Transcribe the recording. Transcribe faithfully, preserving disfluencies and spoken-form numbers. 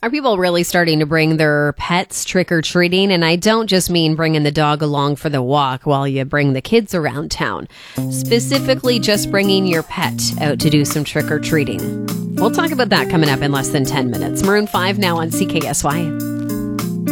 Are people really starting to bring their pets trick-or-treating? And I don't just mean bringing the dog along for the walk while you bring the kids around town. Specifically, just bringing your pet out to do some trick-or-treating. We'll talk about that coming up in less than ten minutes. Maroon five now on C K S Y.